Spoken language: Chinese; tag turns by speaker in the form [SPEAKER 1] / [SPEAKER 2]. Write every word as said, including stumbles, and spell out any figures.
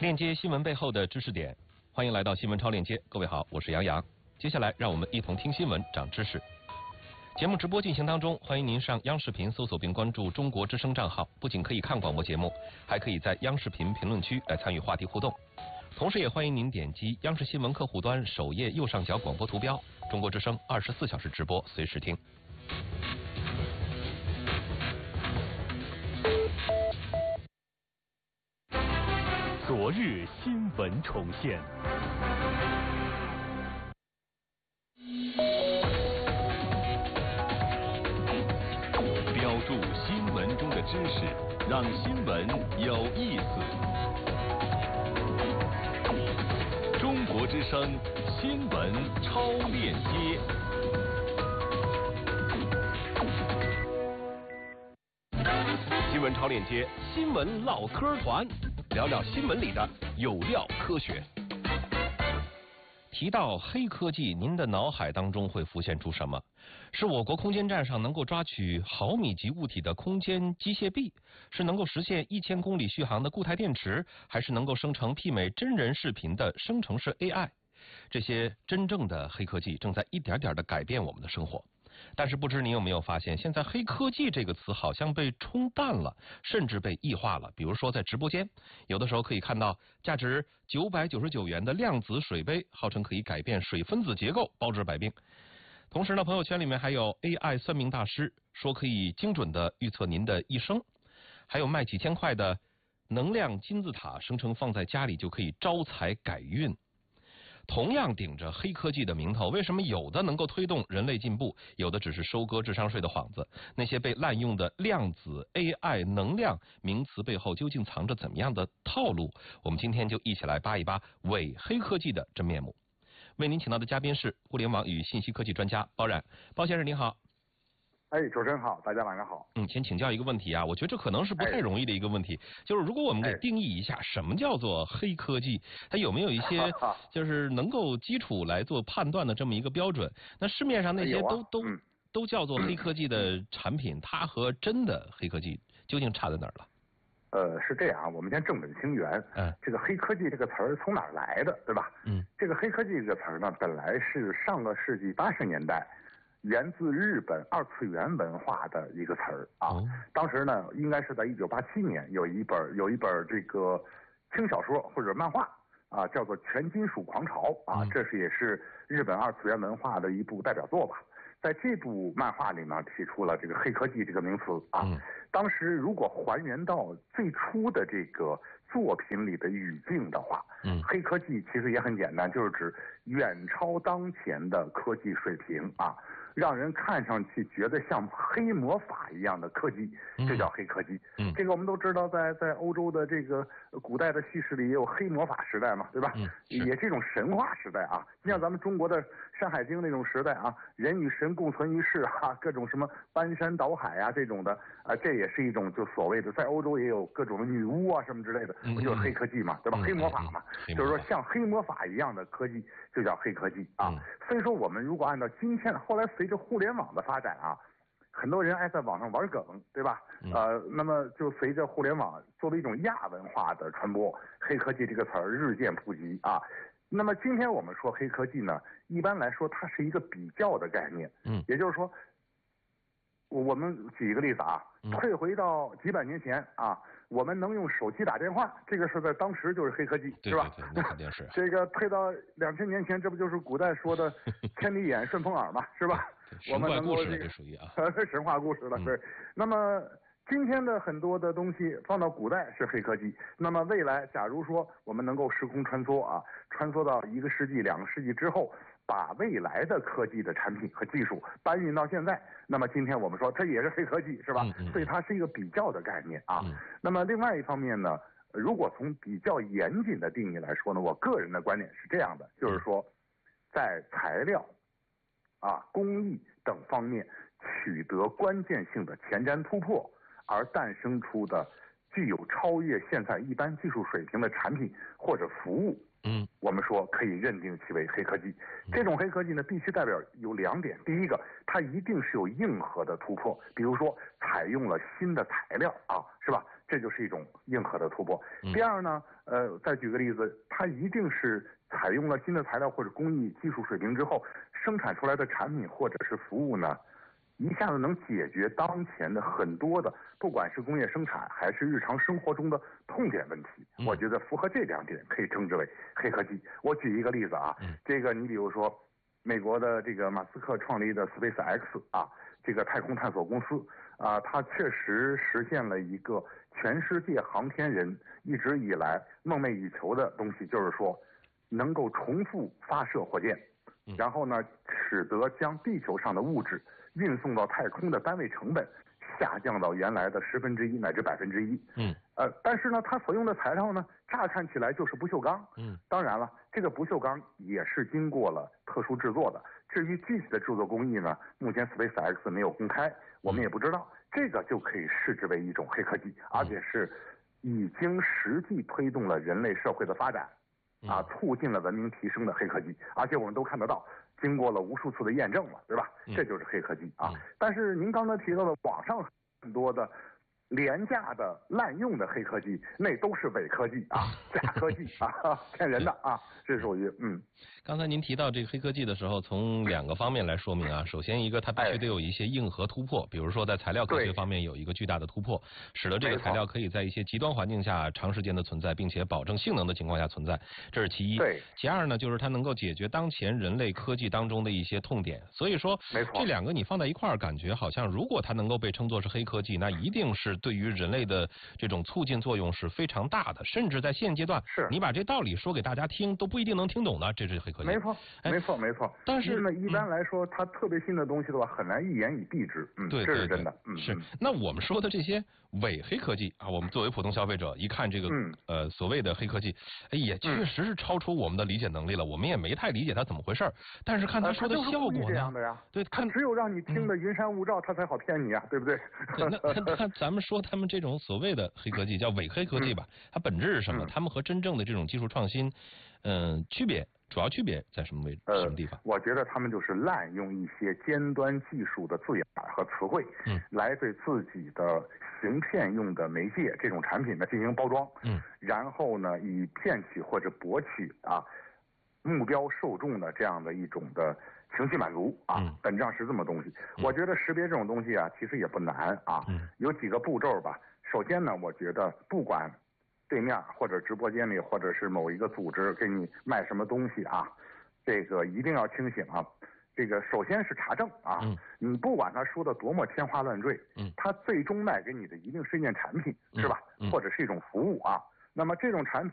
[SPEAKER 1] 链接新闻背后的知识点，欢迎来到新闻超链接。各位好，我是杨洋。接下来让我们一同听新闻，长知识。节目直播进行当中，欢迎您上央视频搜索并关注中国之声账号，不仅可以看广播节目，还可以在央视频评论区来参与话题互动。同时也欢迎您点击央视新闻客户端首页右上角广播图标，中国之声二十四小时直播，随时听。
[SPEAKER 2] 昨日新闻重现。标注新闻中的知识，让新闻有意思。中国之声新闻超链接。
[SPEAKER 1] 新闻超链接，新闻唠嗑团，聊聊新闻里的有料科学。提到黑科技，您的脑海当中会浮现出什么？是我国空间站上能够抓取毫米级物体的空间机械臂，是能够实现一千公里续航的固态电池，还是能够生成媲美真人视频的生成式 A I？ 这些真正的黑科技正在一点点地改变我们的生活。但是不知您有没有发现，现在黑科技这个词好像被冲淡了，甚至被异化了。比如说在直播间，有的时候可以看到价值九百九十九元的量子水杯，号称可以改变水分子结构，包治百病。同时呢，朋友圈里面还有 A I 算命大师说可以精准的预测您的一生，还有卖几千块的能量金字塔，声称放在家里就可以招财改运。同样顶着黑科技的名头，为什么有的能够推动人类进步，有的只是收割智商税的幌子？那些被滥用的量子 A I 能量名词背后究竟藏着怎么样的套路？我们今天就一起来扒一扒伪黑科技的真面目。为您请到的嘉宾是互联网与信息科技专家包冉。包先生您好。
[SPEAKER 3] 哎，主持人好，大家晚上好。
[SPEAKER 1] 嗯，先请教一个问题啊，我觉得这可能是不太容易的一个问题，哎、就是如果我们给定义一下什么叫做黑科技，它有没有一些就是能够基础来做判断的这么一个标准？那市面上那些都、啊、都、嗯、都叫做黑科技的产品，它和真的黑科技究竟差在哪儿了？
[SPEAKER 3] 呃，是这样啊，我们先正本清源。嗯，这个黑科技这个词儿从哪儿来的，对吧？嗯，这个黑科技这个词儿呢，本来是上个世纪八十年代。源自日本二次元文化的一个词儿啊，当时呢，应该是在一九八七年有一本有一本这个轻小说或者漫画啊，叫做《全金属狂潮》啊，这是也是日本二次元文化的一部代表作吧。在这部漫画里呢，提出了这个黑科技这个名词啊。当时如果还原到最初的这个作品里的语境的话，嗯，黑科技其实也很简单，就是指远超当前的科技水平啊。让人看上去觉得像黑魔法一样的科技，这叫黑科技。嗯，这个我们都知道在，在在欧洲的这个古代的叙事里也有黑魔法时代嘛，对吧？嗯，也是一种神话时代啊。就像咱们中国的《山海经》那种时代啊，人与神共存于世啊，各种什么搬山倒海啊这种的啊，这也是一种就所谓的，在欧洲也有各种的女巫啊什么之类的，不就是黑科技嘛，对吧？黑魔法嘛，就是说像黑魔法一样的科技就叫黑科技啊。所以说我们如果按照今天后来随着互联网的发展啊，很多人爱在网上玩梗，对吧？呃，那么就随着互联网作为一种亚文化的传播，黑科技这个词儿日渐普及啊。那么今天我们说黑科技呢，一般来说它是一个比较的概念，嗯，也就是说，我们举一个例子啊，退回到几百年前啊，我们能用手机打电话，这个是在当时就是黑科技，
[SPEAKER 1] 对
[SPEAKER 3] 是吧？
[SPEAKER 1] 对对，那肯定是。
[SPEAKER 3] 这个退到两千年前，这不就是古代说的千里眼、顺风耳嘛，是吧？
[SPEAKER 1] 神话故事了，这属于啊，
[SPEAKER 3] 神话故事了，对。那么今天的很多的东西放到古代是黑科技，那么未来假如说我们能够时空穿梭啊，穿梭到一个世纪、两个世纪之后，把未来的科技的产品和技术搬运到现在，那么今天我们说这也是黑科技，是吧？嗯嗯，所以它是一个比较的概念啊。嗯、那么另外一方面呢，如果从比较严谨的定义来说呢，我个人的观点是这样的，就是说，在材料、啊工艺等方面取得关键性的前瞻突破，而诞生出的具有超越现在一般技术水平的产品或者服务，嗯，我们说可以认定其为黑科技。这种黑科技呢，必须代表有两点：第一个，它一定是有硬核的突破，比如说采用了新的材料啊，是吧？这这就是一种硬核的突破。第二呢，呃，再举个例子，它一定是采用了新的材料或者工艺技术水平之后，生产出来的产品或者是服务呢，一下子能解决当前的很多的，不管是工业生产还是日常生活中的痛点问题。嗯、我觉得符合这两点，可以称之为黑科技。我举一个例子啊，嗯、这个你比如说，美国的这个马斯克创立的 SpaceX 啊，这个太空探索公司啊，它确实实现了一个全世界航天人一直以来梦寐以求的东西，就是说能够重复发射火箭，然后呢，使得将地球上的物质运送到太空的单位成本下降到原来的十分之一乃至百分之一。嗯，呃，但是呢，它所用的材料呢，乍看起来就是不锈钢。嗯，当然了，这个不锈钢也是经过了特殊制作的。至于具体的制作工艺呢，目前 SpaceX 没有公开，我们也不知道。这个就可以视之为一种黑科技，而且是已经实际推动了人类社会的发展，啊，促进了文明提升的黑科技。而且我们都看得到。经过了无数次的验证了，对吧？这就是黑科技啊。嗯、但是您刚才提到的网上很多的廉价的滥用的黑科技，那都是伪科技啊，假科技啊，骗人的啊，这属于嗯。
[SPEAKER 1] 刚才您提到这个黑科技的时候，从两个方面来说明啊。首先一个，它必须得有一些硬核突破，比如说在材料科学方面有一个巨大的突破，使得这个材料可以在一些极端环境下长时间的存在，并且保证性能的情况下存在，这是其一。
[SPEAKER 3] 对。
[SPEAKER 1] 其二呢，就是它能够解决当前人类科技当中的一些痛点。所以说，这两个你放在一块儿，感觉好像如果它能够被称作是黑科技，那一定是对于人类的这种促进作用是非常大的，甚至在现阶段，
[SPEAKER 3] 是
[SPEAKER 1] 你把这道理说给大家听，都不一定能听懂的，这是黑科技。
[SPEAKER 3] 没错，没错，没错。
[SPEAKER 1] 但是
[SPEAKER 3] 呢，一般来说，它特别新的东西的话，很难一言以蔽之。嗯，
[SPEAKER 1] 对，
[SPEAKER 3] 这是真的。嗯，
[SPEAKER 1] 是。那我们说的这些伪黑科技啊，我们作为普通消费者一看这个，嗯、呃，所谓的黑科技，哎，也确实是超出我们的理解能力了。我们也没太理解它怎么回事，但是看他说的效果呢，
[SPEAKER 3] 这样的呀，
[SPEAKER 1] 对，看
[SPEAKER 3] 只有让你听的云山雾罩，他才好骗你啊，对不对？
[SPEAKER 1] 那那那咱们说他们这种所谓的黑科技叫伪黑科技吧，它本质是什么？他们和真正的这种技术创新，嗯，区别。主要区别在什么位置？
[SPEAKER 3] 呃，
[SPEAKER 1] 什么地方？
[SPEAKER 3] 我觉得他们就是滥用一些尖端技术的字眼和词汇，嗯，来对自己的行骗用的媒介这种产品呢进行包装，嗯，然后呢以骗取或者博取啊目标受众的这样的一种的情绪满足啊，嗯、本质上是这么东西。嗯、我觉得识别这种东西啊，其实也不难啊，嗯、有几个步骤吧。首先呢，我觉得不管对面或者直播间里，或者是某一个组织给你卖什么东西啊，这个一定要清醒啊。这个首先是查证啊，嗯、你不管他说的多么天花乱坠，嗯、他最终卖给你的一定是一件产品，是吧？嗯、或者是一种服务啊。那么这种产品